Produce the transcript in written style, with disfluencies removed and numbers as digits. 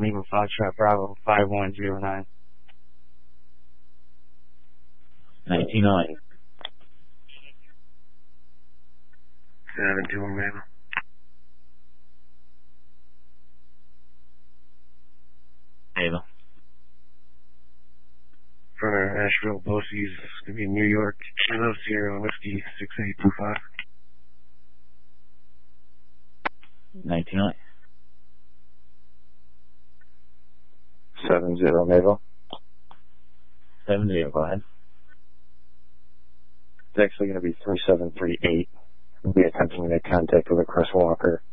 Lima Foxtrot Bravo 5109. 1908. 721 Mabel. Mabel. For Asheville Posties, it's going to be New York, Kilo Sierra Whiskey 6825. 1908. 70 Mabel. 70, go ahead. It's actually going to be 3738. We'll be attempting to make contact with a Chris Walker.